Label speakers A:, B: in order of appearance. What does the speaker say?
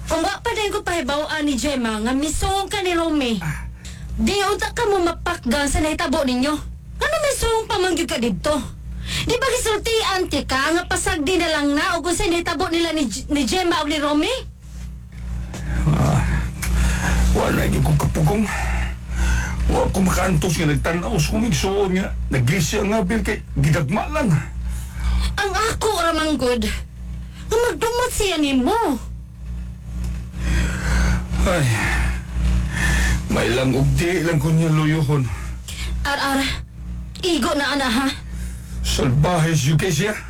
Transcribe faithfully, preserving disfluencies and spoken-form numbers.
A: Kung wa pa din ko pahibawaan ni Gemma nga misong ka ni Romy. Di unta ka mo mapakgan sa naitabo ninyo. Ano misong pamanggid ka dito? Di ba gisultian ti ka nga pasagdi na lang na o kung sa naitabo nila ni, ni Gemma o ni Romy?
B: Ah, wala yung kong kapugong. Wala ko makaantos nga nagtanaw sa kumigsoon nga. Naglisya nga bil kay gidagma lang.
A: Ang ako, Ramanggod, nga magdumot siya ni mo.
B: Ay, may lang ugdi lang ko niya luyuhon.
A: Ar-ar, igo na ana ha.
B: Salbahes yung kay siya.